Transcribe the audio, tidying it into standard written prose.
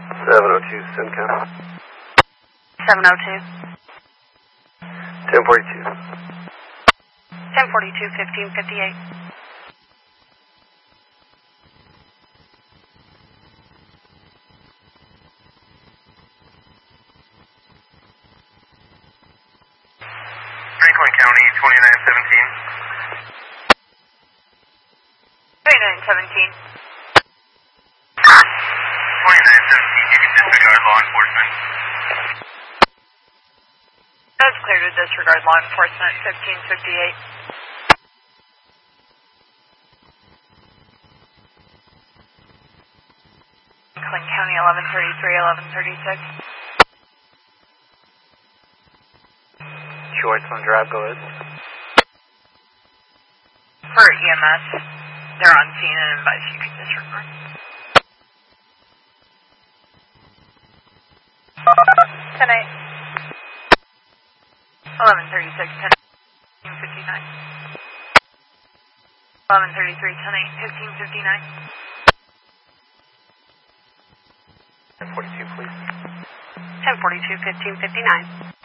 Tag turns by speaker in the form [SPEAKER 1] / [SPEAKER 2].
[SPEAKER 1] 702, Simcoe.
[SPEAKER 2] 702.
[SPEAKER 1] 1042.
[SPEAKER 2] 1042, 1558.
[SPEAKER 3] Franklin County, 2917.
[SPEAKER 2] 2917.
[SPEAKER 3] 2917, you can disregard law enforcement.
[SPEAKER 2] That's clear to disregard law enforcement, 1558. Franklin County, 1133, 1136.
[SPEAKER 1] Shorts on drive, go ahead.
[SPEAKER 2] For EMS, they're on scene and advise you can disregard. 10-8. 1136, 10, 1559. 1133, 10-8, 1559.
[SPEAKER 1] 1042, please.
[SPEAKER 2] 1042, 1559.